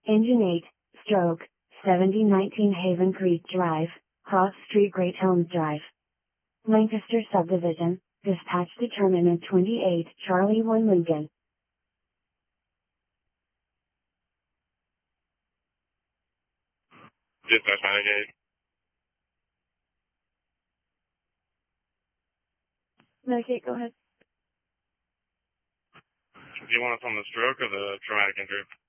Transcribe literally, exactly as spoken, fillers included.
Engine eight, stroke, seventy nineteen Haven Creek Drive, Cross Street, Great Elms Drive. Lancaster Subdivision, dispatch determinant twenty-eight, Charlie one Lincoln. Dispatch ninety-eight. Okay, go ahead. Do you want us on the stroke or the traumatic injury?